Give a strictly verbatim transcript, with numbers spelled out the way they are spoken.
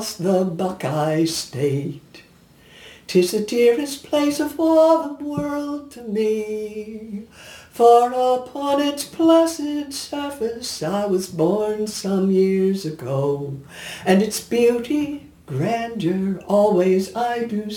the Buckeye State. 'Tis the dearest place of all the world to me, for upon its placid surface I was born some years ago, and its beauty, grandeur, always I do